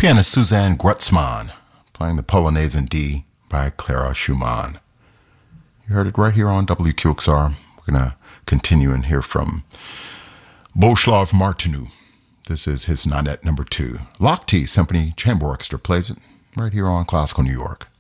Pianist Suzanne Grutzmann playing the Polonaise in D by Clara Schumann. You heard it right here on WQXR. We're going to continue and hear from Bohuslav Martinu. This is his Nonet number 2. Lochte Symphony Chamber Orchestra plays it right here on Classical New York.